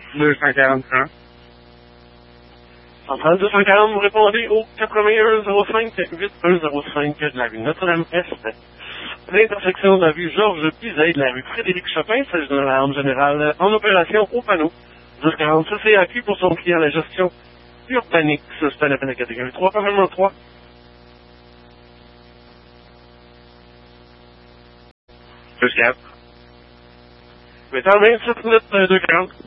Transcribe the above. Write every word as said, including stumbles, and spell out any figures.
deux cent quarante-un. Centrale deux cent quarante, vous répondez au quatre-vingt-un zéro cinq huit un zéro cinq de la rue Notre-Dame-Est. L'intersection de la rue Georges Bizet de la rue Frédéric Chopin, s'agit de l'arme générale en opération au panneau. dix quarante, C C A Q pour son client la gestion urbanique. C'est un appel de catégorie trois, parlement trois. Plus quatre. huit heures vingt-sept minutes, deux quarante.